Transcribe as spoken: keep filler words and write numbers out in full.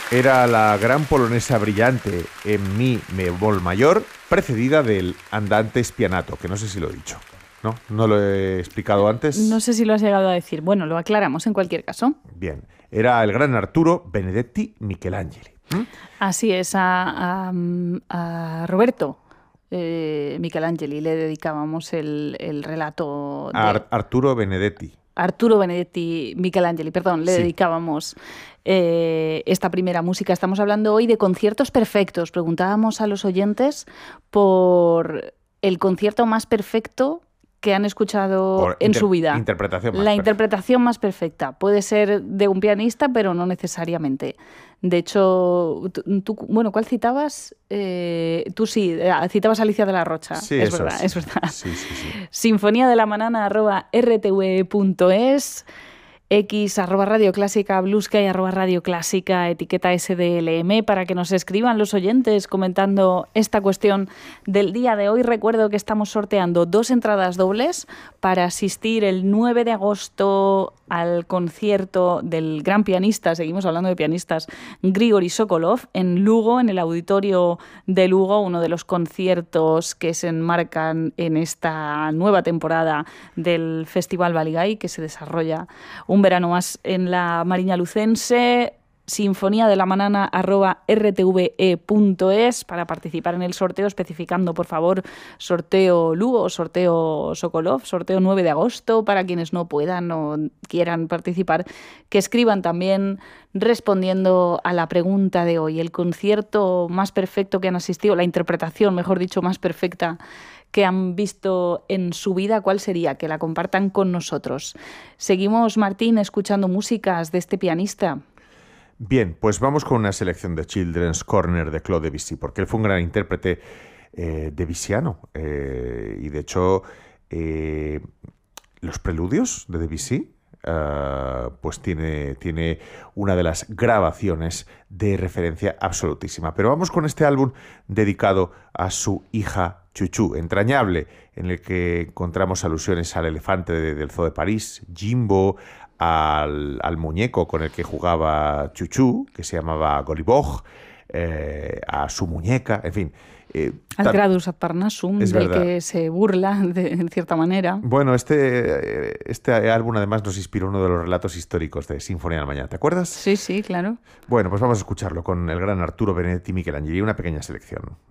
Era la gran polonesa brillante en mi bemol mayor, precedida del andante spianato, que no sé si lo he dicho. ¿No? ¿No lo he explicado antes? No sé si lo has llegado a decir. Bueno, lo aclaramos en cualquier caso. Bien. Era el gran Arturo Benedetti Michelangeli. ¿Mm? Así es, a, a, a Roberto eh, Michelangeli le dedicábamos el, el relato de... Ar- Arturo Benedetti. Arturo Benedetti Michelangeli, perdón, le sí. dedicábamos eh, esta primera música. Estamos hablando hoy de conciertos perfectos. Preguntábamos a los oyentes por el concierto más perfecto que han escuchado Por en inter- su vida. Interpretación más La perfecta. interpretación más perfecta. Puede ser de un pianista, pero no necesariamente. De hecho, tú, tú bueno, ¿cuál citabas? Eh, tú sí, citabas a Alicia de la Rocha. Sí, es eso verdad, es. es verdad. Sí, sí, sí. Sinfonía de la Manana arroba r t v punto es, X arroba Radio Clásica, Blue Sky arroba Radio Clásica, etiqueta S D L M para que nos escriban los oyentes comentando esta cuestión del día de hoy. Recuerdo que estamos sorteando dos entradas dobles para asistir el nueve de agosto al concierto del gran pianista, seguimos hablando de pianistas, Grigori Sokolov, en Lugo, en el auditorio de Lugo, uno de los conciertos que se enmarcan en esta nueva temporada del Festival Baligay, que se desarrolla un verano más en la Mariña Lucense. Sinfonía de la Manana arroba r t v e punto es para participar en el sorteo, especificando, por favor, sorteo Lugo, sorteo Sokolov, sorteo nueve de agosto, para quienes no puedan o quieran participar, que escriban también respondiendo a la pregunta de hoy. El concierto más perfecto que han asistido, la interpretación, mejor dicho, más perfecta que han visto en su vida, ¿cuál sería? Que la compartan con nosotros. Seguimos, Martín, escuchando músicas de este pianista. Bien, pues vamos con una selección de Children's Corner de Claude Debussy, porque él fue un gran intérprete eh, debussiano. Eh, y de hecho, eh, los preludios de Debussy, uh, pues tiene, tiene una de las grabaciones de referencia absolutísima. Pero vamos con este álbum dedicado a su hija Chuchu, entrañable, en el que encontramos alusiones al elefante de, del Zoo de París, Jimbo, Al, al muñeco con el que jugaba Chuchu, que se llamaba Goliboj, eh, a su muñeca, en fin. Eh, al tan... Gradus ad Parnassum, del verdad. Que se burla de, en cierta manera. Bueno, este, este álbum además nos inspiró uno de los relatos históricos de Sinfonía de la Mañana, ¿te acuerdas? Sí, sí, claro. Bueno, pues vamos a escucharlo con el gran Arturo Benedetti Michelangeli, una pequeña selección.